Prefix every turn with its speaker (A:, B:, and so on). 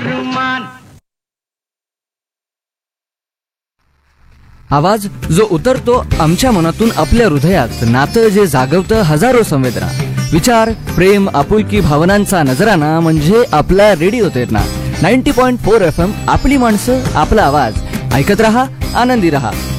A: अरमान.
B: आवाज जो उतरतो आमच्या मनातून आपल्या हृदयात, नातं जे जागवतं हजारो संवेदना, विचार, प्रेम, आपुलकी, भावनांचा नजराणा म्हणजे आपला रेडिओ तेरणा. 90.4 FM, आपली माणसं, आपला आवाज. ऐकत रहा, आनंदी रहा.